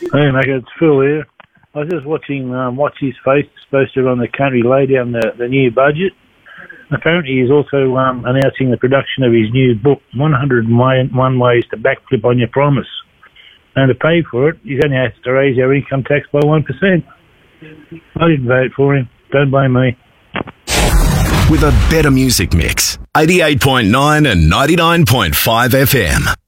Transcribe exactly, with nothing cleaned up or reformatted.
Hey, mate, it's Phil here. I was just watching um, What's His Face, supposed to run the country, lay down the, the new budget. Apparently he's also um, announcing the production of his new book, one hundred and one Ways to Backflip on Your Promise. And to pay for it, he's only has to raise our income tax by one percent. I didn't vote for him. Don't blame me. With a better music mix, eighty-eight point nine and ninety-nine point five F M.